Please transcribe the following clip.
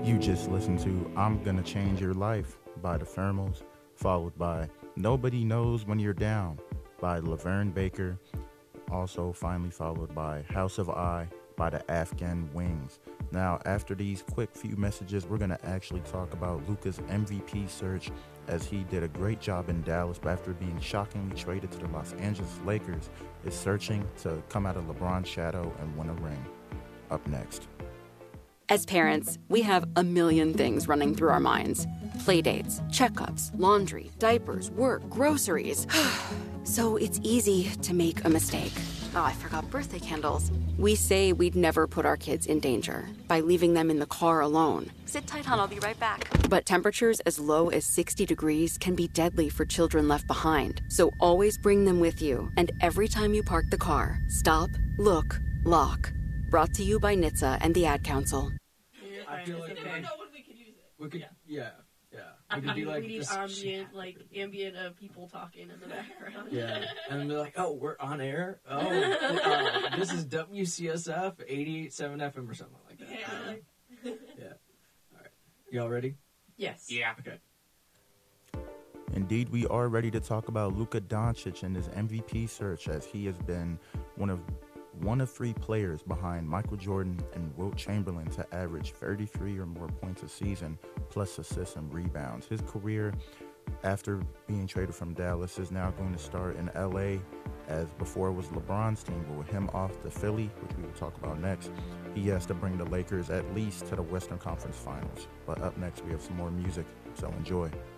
You just listened to I'm Gonna Change Your Life by the Thermals, followed by Nobody Knows When You're Down by Laverne Baker, also finally followed by House of I by the Afghan Wings. Now, after these quick few messages, we're going to actually talk about Luka's MVP search, as he did a great job in Dallas, but after being shockingly traded to the Los Angeles Lakers, is searching to come out of LeBron's shadow and win a ring. Up next. As parents, we have a million things running through our minds. Playdates, checkups, laundry, diapers, work, groceries. So it's easy to make a mistake. Oh, I forgot birthday candles. We say we'd never put our kids in danger by leaving them in the car alone. Sit tight, hon, I'll be right back. But temperatures as low as 60 degrees can be deadly for children left behind. So always bring them with you. And every time you park the car, stop, look, lock. Brought to you by NHTSA and the Ad Council. I feel like we could, yeah. We could do we need ambient of people talking in the background. Yeah, and they're like, oh, we're on air? Oh, this is WCSF 88.7 FM or something like that. Yeah. All right. Y'all ready? Yes. Yeah. Okay. Indeed, we are ready to talk about Luka Doncic and his MVP search, as he has been one of three players behind Michael Jordan and Wilt Chamberlain to average 33 or more points a season, plus assists and rebounds. His career, after being traded from Dallas, is now going to start in LA, as before it was LeBron's team, but with him off to Philly, which we will talk about next, he has to bring the Lakers at least to the Western Conference Finals. But up next, we have some more music, so enjoy.